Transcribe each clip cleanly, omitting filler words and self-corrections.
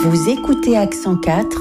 Vous écoutez Accent 4.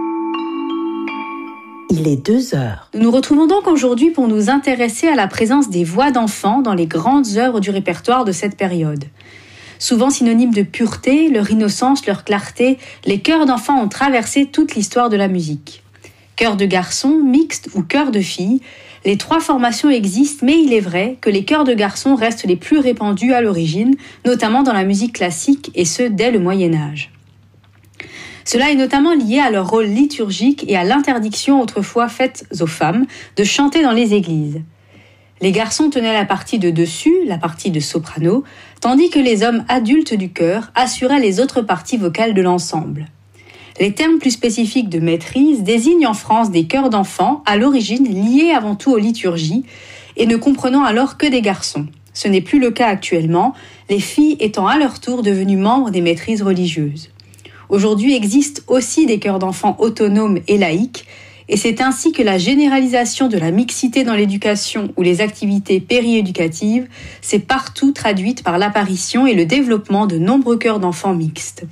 Il est 2h. Nous nous retrouvons donc aujourd'hui pour nous intéresser à la présence des voix d'enfants dans les grandes œuvres du répertoire de cette période. Souvent synonymes de pureté, leur innocence, leur clarté, les chœurs d'enfants ont traversé toute l'histoire de la musique. Chœurs de garçons, mixtes ou chœurs de filles, les trois formations existent, mais il est vrai que les chœurs de garçons restent les plus répandus à l'origine, notamment dans la musique classique, et ce dès le Moyen-Âge. Cela est notamment lié à leur rôle liturgique et à l'interdiction autrefois faite aux femmes de chanter dans les églises. Les garçons tenaient la partie de dessus, la partie de soprano, tandis que les hommes adultes du chœur assuraient les autres parties vocales de l'ensemble. Les termes plus spécifiques de maîtrise désignent en France des chœurs d'enfants, à l'origine liés avant tout aux liturgies, et ne comprenant alors que des garçons. Ce n'est plus le cas actuellement, les filles étant à leur tour devenues membres des maîtrises religieuses. Aujourd'hui existent aussi des chœurs d'enfants autonomes et laïques, et c'est ainsi que la généralisation de la mixité dans l'éducation ou les activités périéducatives s'est partout traduite par l'apparition et le développement de nombreux chœurs d'enfants mixtes.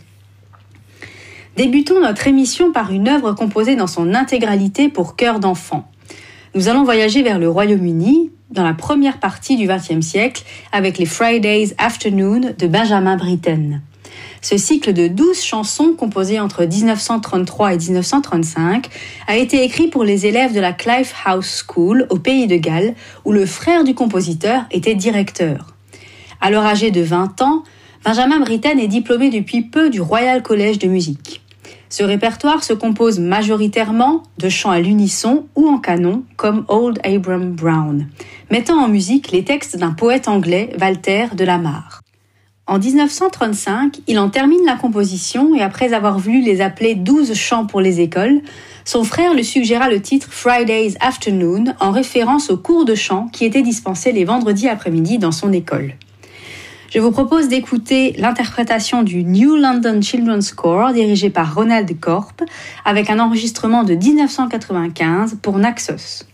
Débutons notre émission par une œuvre composée dans son intégralité pour chœurs d'enfants. Nous allons voyager vers le Royaume-Uni, dans la première partie du XXe siècle, avec les Friday Afternoon de Benjamin Britten. Ce cycle de 12 chansons composées entre 1933 et 1935 a été écrit pour les élèves de la Clive House School au Pays de Galles, où le frère du compositeur était directeur. Alors âgé de 20 ans, Benjamin Britten est diplômé depuis peu du Royal College de musique. Ce répertoire se compose majoritairement de chants à l'unisson ou en canon, comme Old Abram Brown, mettant en musique les textes d'un poète anglais, Walter de la Mare. En 1935, il en termine la composition et après avoir voulu les appeler 12 chants pour les écoles, son frère lui suggéra le titre Friday's Afternoon en référence aux cours de chant qui étaient dispensés les vendredis après-midi dans son école. Je vous propose d'écouter l'interprétation du New London Children's Choir dirigé par Ronald Corp avec un enregistrement de 1995 pour Naxos.